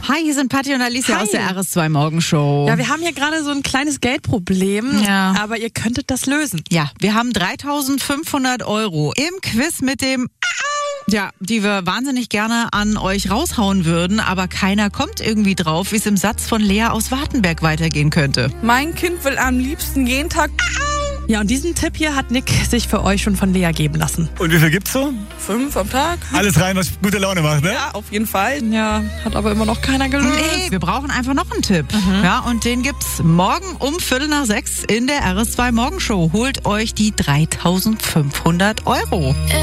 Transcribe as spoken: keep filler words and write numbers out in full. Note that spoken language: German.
Hi, hier sind Patti und Alicia Hi. aus der R S zwei Morgenshow. Ja, wir haben hier gerade so ein kleines Geldproblem, Ja. aber ihr könntet das lösen. Ja, wir haben dreitausendfünfhundert Euro im Quiz mit dem ja, die wir wahnsinnig gerne an euch raushauen würden, aber keiner kommt irgendwie drauf, wie es im Satz von Lea aus Wartenberg weitergehen könnte. Mein Kind will am liebsten jeden Tag Ja, und diesen Tipp hier hat Nick sich für euch schon von Lea geben lassen. Und wie viel gibt's so? fünf am Tag. Alles rein, was gute Laune macht, ne? Ja, auf jeden Fall. Ja, hat aber immer noch keiner gelöst. Nee, wir brauchen einfach noch einen Tipp. Ja, und den gibt's morgen um Viertel nach sechs in der R S zwei Morgenshow. Holt euch die dreitausendfünfhundert Euro.